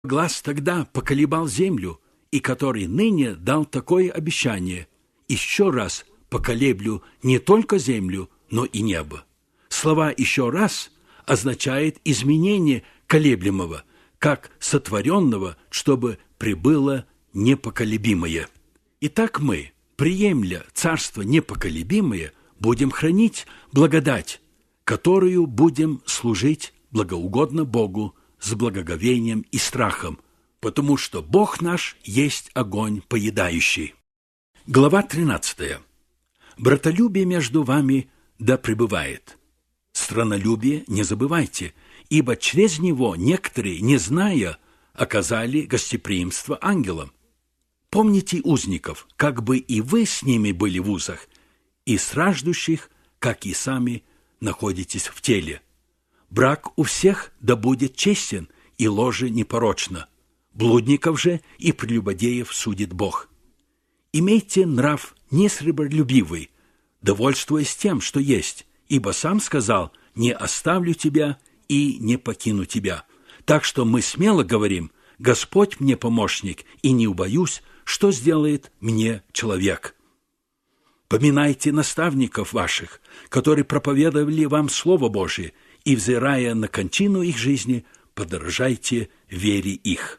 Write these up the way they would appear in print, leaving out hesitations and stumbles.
глас тогда поколебал землю, и который ныне дал такое обещание: еще раз поколеблю не только землю, но и небо. Слова «еще раз» означает изменение колеблемого, как сотворенного, чтобы прибыло непоколебимое. Итак, мы, приемля царство непоколебимое, будем хранить благодать, которую будем служить благоугодно Богу с благоговением и страхом, потому что Бог наш есть огонь поедающий. Глава 13. Братолюбие между вами да пребывает. Странолюбие не забывайте, ибо через него некоторые, не зная, оказали гостеприимство ангелам. Помните узников, как бы и вы с ними были в узах, и страждущих, как и сами находитесь в теле. Брак у всех да будет честен, и ложе непорочно. Блудников же и прелюбодеев судит Бог. Имейте нрав несребролюбивый, довольствуясь тем, что есть, ибо сам сказал: «Не оставлю тебя и не покину тебя». Так что мы смело говорим: «Господь мне помощник, и не убоюсь, что сделает мне человек». Поминайте наставников ваших, которые проповедовали вам Слово Божие, и, взирая на кончину их жизни, подражайте вере их.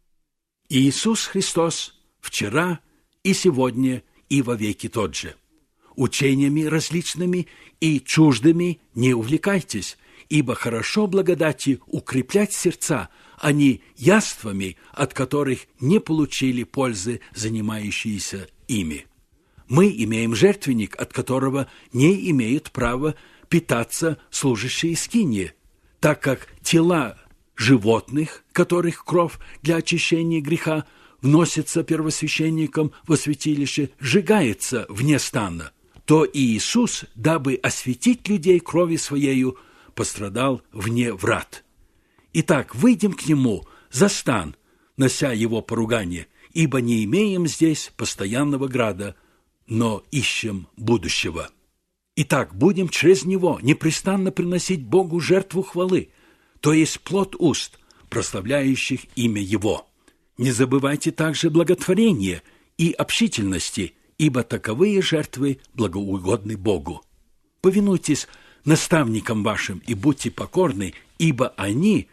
Иисус Христос вчера и сегодня и вовеки тот же. Учениями различными и чуждыми не увлекайтесь, ибо хорошо благодати укреплять сердца, а не яствами, от которых не получили пользы занимающиеся ими. Мы имеем жертвенник, от которого не имеют права питаться служащие скинии, так как тела животных, которых кровь для очищения греха вносится первосвященником во святилище, сжигается вне стана, то и Иисус, дабы осветить людей кровью Своею, пострадал вне врат. Итак, выйдем к Нему за стан, нося Его поругание, ибо не имеем здесь постоянного града, но ищем будущего. Итак, будем через Него непрестанно приносить Богу жертву хвалы, то есть плод уст, прославляющих имя Его. Не забывайте также благотворения и общительности, ибо таковые жертвы благоугодны Богу. Повинуйтесь наставникам вашим и будьте покорны, ибо они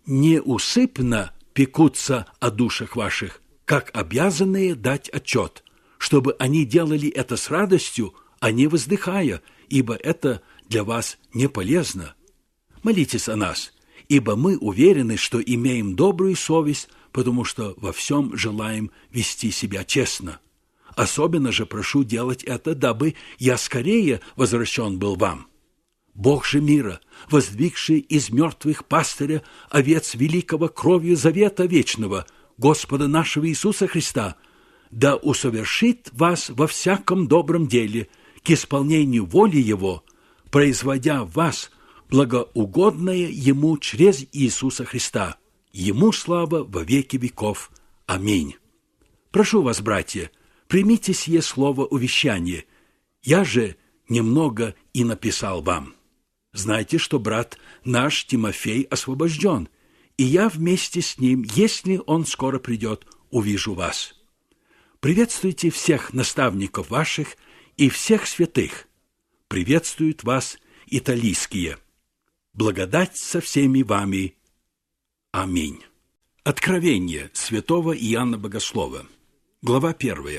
неусыпно пекутся о душах ваших, как обязанные дать отчет, чтобы они делали это с радостью, а не воздыхая, ибо это для вас не полезно. Молитесь о нас, ибо мы уверены, что имеем добрую совесть, потому что во всем желаем вести себя честно. Особенно же прошу делать это, дабы я скорее возвращен был вам. Бог же мира, воздвигший из мертвых пастыря овец великого кровью завета вечного, Господа нашего Иисуса Христа, да усовершит вас во всяком добром деле к исполнению воли Его, производя в вас благоугодное Ему через Иисуса Христа. Ему слава во веки веков. Аминь. Прошу вас, братья, примите сие слово увещания. Я же немного и написал вам. Знайте, что брат наш Тимофей освобожден, и я вместе с ним, если он скоро придет, увижу вас. Приветствуйте всех наставников ваших и всех святых. Приветствуют вас италийские. Благодать со всеми вами. Аминь. Откровение святого Иоанна Богослова. Глава 1.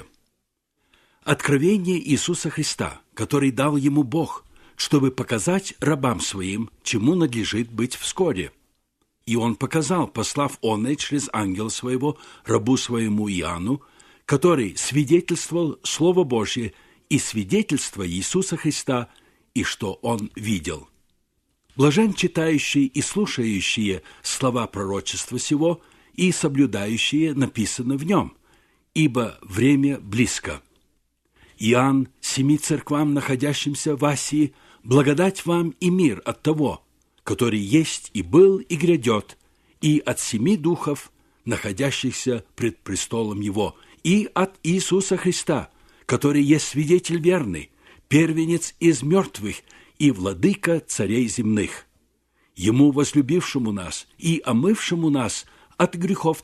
Откровение Иисуса Христа, который дал ему Бог, чтобы показать рабам своим, чему надлежит быть вскоре. И он показал, послав оное через ангела своего, рабу своему Иоанну, который свидетельствовал Слово Божье и свидетельство Иисуса Христа, и что он видел. Блажен читающие и слушающие слова пророчества сего и соблюдающие написано в нем, ибо время близко. Иоанн, 7 церквам, находящимся в Асии, благодать вам и мир от того, который есть и был и грядет, и от 7 духов, находящихся пред престолом Его, и от Иисуса Христа, который есть свидетель верный, первенец из мертвых и владыка царей земных. Ему, возлюбившему нас и омывшему нас от грехов